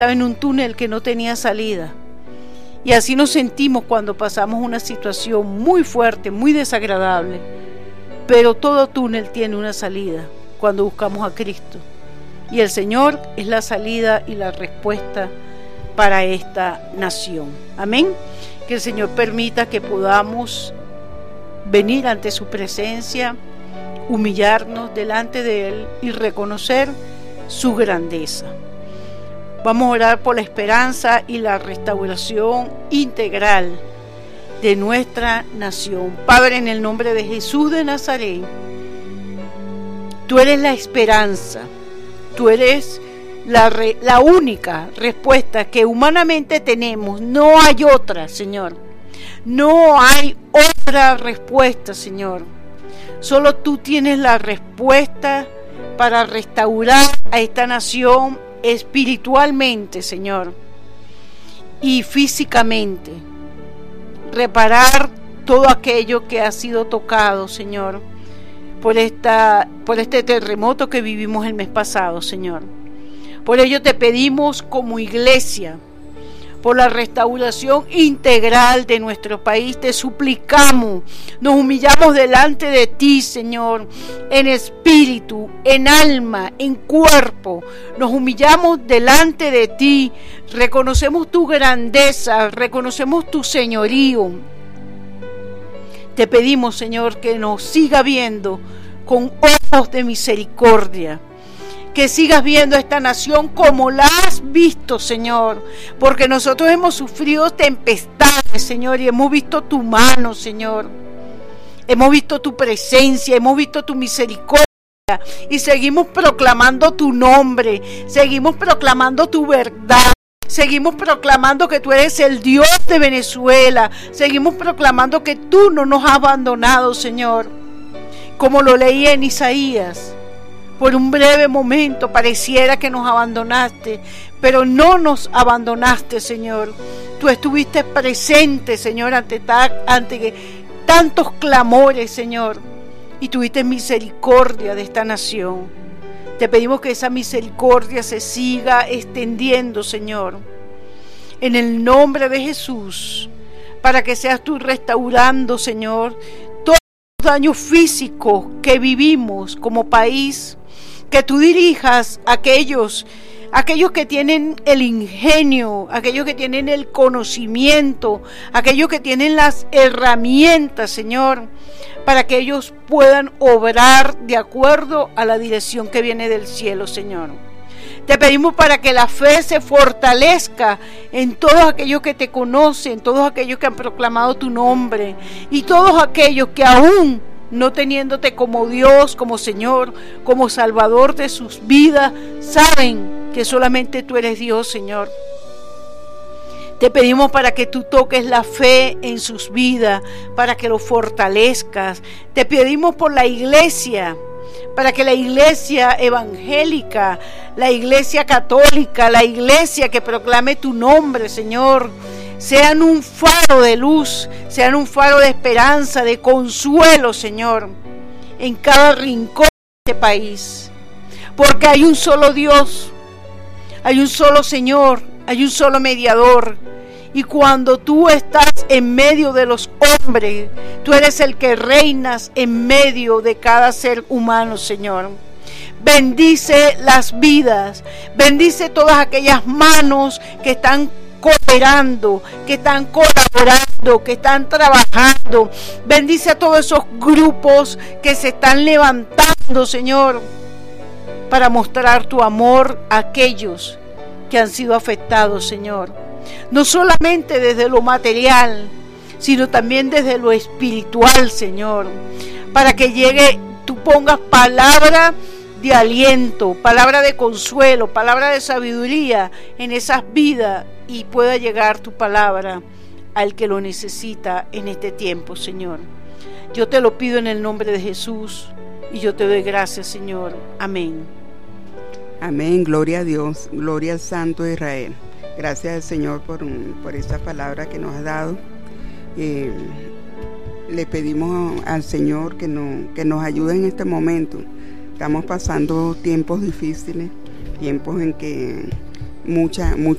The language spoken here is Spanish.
estaba en un túnel que no tenía salida. Y así nos sentimos cuando pasamos una situación muy fuerte, muy desagradable. Pero todo túnel tiene una salida cuando buscamos a Cristo. Y el Señor es la salida y la respuesta para esta nación. Amén. Que el Señor permita que podamos venir ante su presencia, humillarnos delante de Él y reconocer su grandeza. Vamos a orar por la esperanza y la restauración integral de nuestra nación. Padre, en el nombre de Jesús de Nazaret, tú eres la esperanza, tú eres la única respuesta que humanamente tenemos. No hay otra, Señor. No hay otra respuesta, Señor. Solo tú tienes la respuesta para restaurar a esta nación espiritualmente, Señor, y físicamente. Reparar todo aquello que ha sido tocado, Señor, por este terremoto que vivimos el mes pasado, Señor. Por ello te pedimos como iglesia, por la restauración integral de nuestro país, te suplicamos, nos humillamos delante de ti, Señor, en espíritu, en alma, en cuerpo, nos humillamos delante de ti, reconocemos tu grandeza, reconocemos tu señorío. Te pedimos, Señor, que nos siga viendo con ojos de misericordia, que sigas viendo a esta nación como la has visto, Señor, porque nosotros hemos sufrido tempestades, Señor, y hemos visto tu mano, Señor. Hemos visto tu presencia, hemos visto tu misericordia y seguimos proclamando tu nombre, seguimos proclamando tu verdad, seguimos proclamando que tú eres el Dios de Venezuela, seguimos proclamando que tú no nos has abandonado, Señor, como lo leí en Isaías. Por un breve momento pareciera que nos abandonaste, pero no nos abandonaste, Señor. Tú estuviste presente, Señor, ante tantos clamores, Señor, y tuviste misericordia de esta nación. Te pedimos que esa misericordia se siga extendiendo, Señor, en el nombre de Jesús, para que seas tú restaurando, Señor, todos los daños físicos que vivimos como país. Que tú dirijas a aquellos que tienen el ingenio, aquellos que tienen el conocimiento, aquellos que tienen las herramientas, Señor, para que ellos puedan obrar de acuerdo a la dirección que viene del cielo, Señor. Te pedimos para que la fe se fortalezca en todos aquellos que te conocen, todos aquellos que han proclamado tu nombre y todos aquellos que aún no teniéndote como Dios, como Señor, como Salvador de sus vidas, saben que solamente tú eres Dios, Señor. Te pedimos para que tú toques la fe en sus vidas, para que lo fortalezcas. Te pedimos por la iglesia, para que la iglesia evangélica, la iglesia católica, la iglesia que proclame tu nombre, Señor, sean un faro de luz, sean un faro de esperanza, de consuelo, Señor, en cada rincón de este país. Porque hay un solo Dios, hay un solo Señor, hay un solo mediador. Y cuando tú estás en medio de los hombres, tú eres el que reinas en medio de cada ser humano, Señor. Bendice las vidas, bendice todas aquellas manos que están cooperando, que están colaborando, que están trabajando. Bendice a todos esos grupos que se están levantando, Señor, para mostrar tu amor a aquellos que han sido afectados, Señor. No solamente desde lo material, sino también desde lo espiritual, Señor. Para que llegue, tú pongas palabra de aliento, palabra de consuelo, palabra de sabiduría en esas vidas y pueda llegar tu palabra al que lo necesita en este tiempo, Señor. Yo te lo pido en el nombre de Jesús y yo te doy gracias, Señor. Amén. Amén, gloria a Dios, gloria al Santo de Israel. Gracias, Señor, por esa palabra que nos ha dado. Le pedimos al Señor que nos ayude en este momento. Estamos pasando tiempos difíciles, tiempos en que mucha